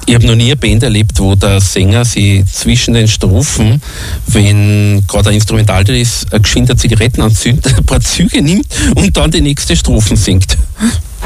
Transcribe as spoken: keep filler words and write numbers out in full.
Ich habe noch nie eine Band erlebt, wo der Sänger sich zwischen den Strophen, wenn gerade ein Instrumental ist, eine geschwinde Zigaretten anzündet, ein paar Züge nimmt und dann die nächste Strophen singt.